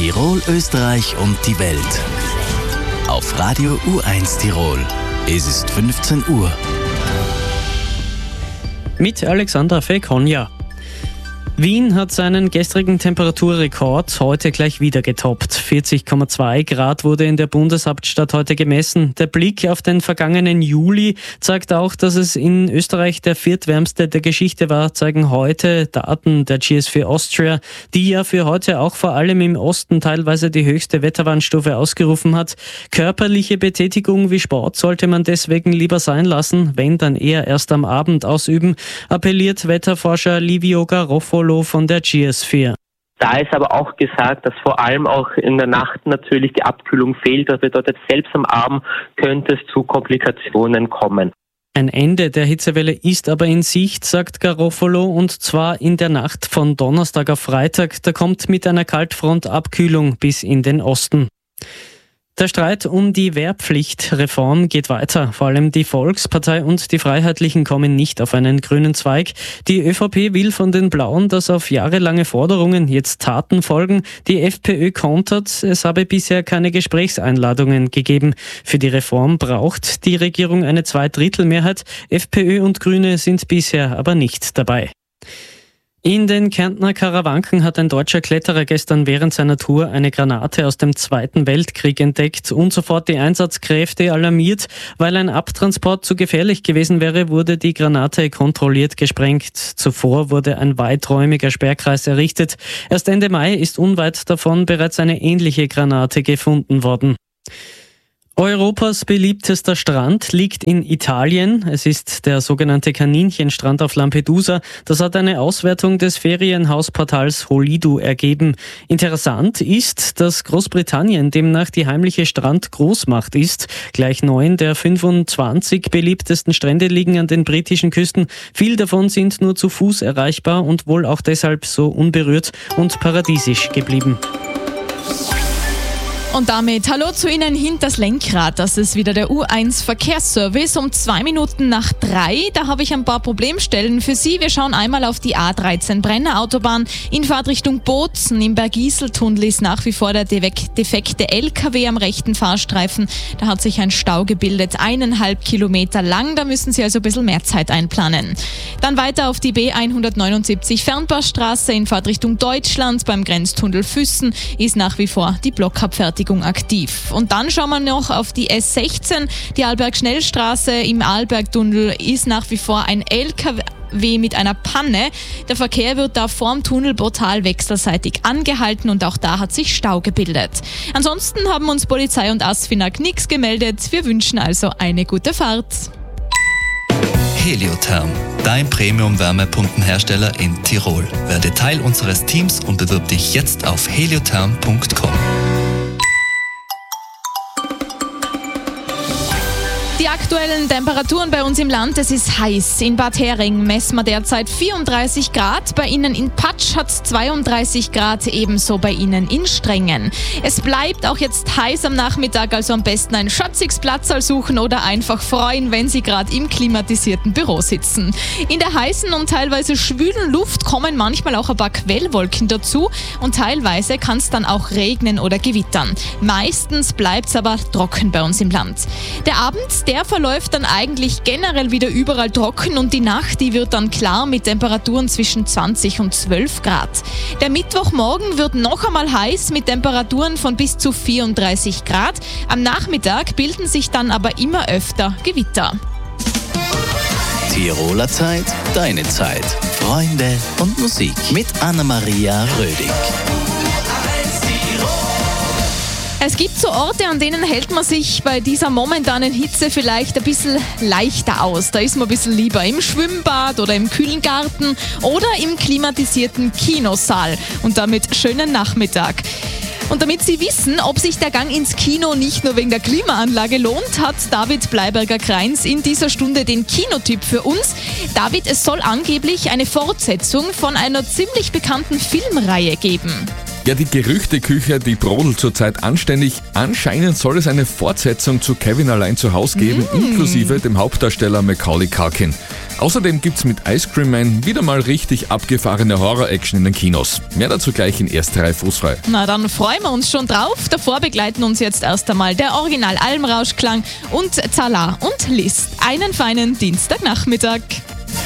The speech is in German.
Tirol, Österreich und die Welt. Auf Radio U1 Tirol. Es ist 15 Uhr. Mit Alexandra Fekonja. Wien hat seinen gestrigen Temperaturrekord heute gleich wieder getoppt. 40,2 Grad wurde in der Bundeshauptstadt heute gemessen. Der Blick auf den vergangenen Juli zeigt auch, dass es in Österreich der viertwärmste der Geschichte war, zeigen heute Daten der GS4 Austria, die ja für heute auch vor allem im Osten teilweise die höchste Wetterwarnstufe ausgerufen hat. Körperliche Betätigung wie Sport sollte man deswegen lieber sein lassen, wenn dann eher erst am Abend ausüben, appelliert Wetterforscher Livio Garofalo von der GS4. Da ist aber auch gesagt, dass vor allem auch in der Nacht natürlich die Abkühlung fehlt. Das bedeutet, selbst am Abend könnte es zu Komplikationen kommen. Ein Ende der Hitzewelle ist aber in Sicht, sagt Garofalo, und zwar in der Nacht von Donnerstag auf Freitag. Da kommt mit einer Kaltfront Abkühlung bis in den Osten. Der Streit um die Wehrpflichtreform geht weiter. Vor allem die Volkspartei und die Freiheitlichen kommen nicht auf einen grünen Zweig. Die ÖVP will von den Blauen, dass auf jahrelange Forderungen jetzt Taten folgen. Die FPÖ kontert, es habe bisher keine Gesprächseinladungen gegeben. Für die Reform braucht die Regierung eine Zweidrittelmehrheit. FPÖ und Grüne sind bisher aber nicht dabei. In den Kärntner Karawanken hat ein deutscher Kletterer gestern während seiner Tour eine Granate aus dem Zweiten Weltkrieg entdeckt und sofort die Einsatzkräfte alarmiert. Weil ein Abtransport zu gefährlich gewesen wäre, wurde die Granate kontrolliert gesprengt. Zuvor wurde ein weiträumiger Sperrkreis errichtet. Erst Ende Mai ist unweit davon bereits eine ähnliche Granate gefunden worden. Europas beliebtester Strand liegt in Italien. Es ist der sogenannte Kaninchenstrand auf Lampedusa. Das hat eine Auswertung des Ferienhausportals Holidu ergeben. Interessant ist, dass Großbritannien demnach die heimliche Strandgroßmacht ist. Gleich 9 der 25 beliebtesten Strände liegen an den britischen Küsten. Viele davon sind nur zu Fuß erreichbar und wohl auch deshalb so unberührt und paradiesisch geblieben. Und damit hallo zu Ihnen hinters Lenkrad. Das ist wieder der U1 Verkehrsservice um 2 Minuten nach 3. Da habe ich ein paar Problemstellen für Sie. Wir schauen einmal auf die A13 Brenner Autobahn in Fahrtrichtung Bozen. Im Bergisel-Tunnel ist nach wie vor der defekte LKW am rechten Fahrstreifen. Da hat sich ein Stau gebildet, 1,5 Kilometer lang. Da müssen Sie also ein bisschen mehr Zeit einplanen. Dann weiter auf die B179 Fernpassstraße in Fahrtrichtung Deutschland. Beim Grenztunnel Füssen ist nach wie vor die Blockabfertigung aktiv. Und dann schauen wir noch auf die S16, die Arlberg-Schnellstraße. Im Arlbergtunnel ist nach wie vor ein LKW mit einer Panne. Der Verkehr wird da vorm Tunnelportal wechselseitig angehalten und auch da hat sich Stau gebildet. Ansonsten haben uns Polizei und ASFINAG nichts gemeldet. Wir wünschen also eine gute Fahrt. Heliotherm, dein Premium-Wärmepumpenhersteller in Tirol. Werde Teil unseres Teams und bewirb dich jetzt auf heliotherm.com. Die aktuellen Temperaturen bei uns im Land, es ist heiß. In Bad Hering messen wir derzeit 34 Grad, bei Ihnen in Patsch hat es 32 Grad, ebenso bei Ihnen in Strengen. Es bleibt auch jetzt heiß am Nachmittag, also am besten ein schatziges Platzal suchen oder einfach freuen, wenn Sie gerade im klimatisierten Büro sitzen. In der heißen und teilweise schwülen Luft kommen manchmal auch ein paar Quellwolken dazu und teilweise kann es dann auch regnen oder gewittern. Meistens bleibt es aber trocken bei uns im Land. Der Abend, der verläuft dann eigentlich generell wieder überall trocken und die Nacht, die wird dann klar mit Temperaturen zwischen 20 und 12 Grad. Der Mittwochmorgen wird noch einmal heiß mit Temperaturen von bis zu 34 Grad. Am Nachmittag bilden sich dann aber immer öfter Gewitter. Tiroler Zeit, deine Zeit. Freunde und Musik mit Anna-Maria Rödig. Es gibt so Orte, an denen hält man sich bei dieser momentanen Hitze vielleicht ein bisschen leichter aus. Da ist man ein bisschen lieber im Schwimmbad oder im kühlen Garten oder im klimatisierten Kinosaal. Und damit schönen Nachmittag. Und damit Sie wissen, ob sich der Gang ins Kino nicht nur wegen der Klimaanlage lohnt, hat David Bleiberger-Kreins in dieser Stunde den Kinotipp für uns. David, es soll angeblich eine Fortsetzung von einer ziemlich bekannten Filmreihe geben. Ja, die Gerüchteküche, die brodelt zurzeit anständig. Anscheinend soll es eine Fortsetzung zu Kevin allein zu Haus geben, inklusive dem Hauptdarsteller Macaulay Culkin. Außerdem gibt's mit Ice Cream Man wieder mal richtig abgefahrene Horror-Action in den Kinos. Mehr dazu gleich in erste Reihe fußfrei. Na, dann freuen wir uns schon drauf. Davor begleiten uns jetzt erst einmal der Original Almrauschklang und Zala und List. Einen feinen Dienstagnachmittag.